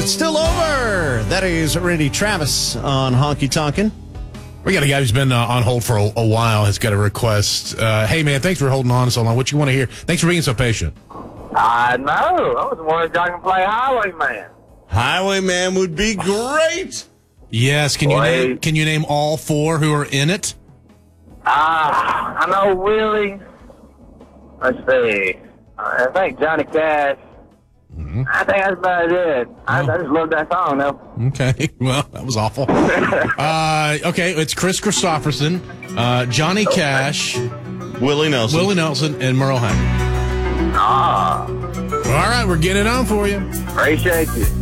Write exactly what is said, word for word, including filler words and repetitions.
It's still over. That is Randy Travis on Honky Tonkin'. We got a guy who's been uh, on hold for a, a while. Has got a request. Uh, hey, man, thanks for holding on so long. What you want to hear? Thanks for being so patient. I know. I was wondering if I can play Highwayman. Highwayman would be great. Yes. Can you Wait. name, can you name all four who are in it? Ah, I know Willie. Let's see. I think Johnny Cash. Mm-hmm. I think that's about it. I, I just love that song, though. Okay. Well, that was awful. uh, okay, it's Chris Christopherson, uh, Johnny Cash, Willie Nelson. Willie Nelson, and Merle Haggard. Ah, All right, we're getting it on for you. appreciate you.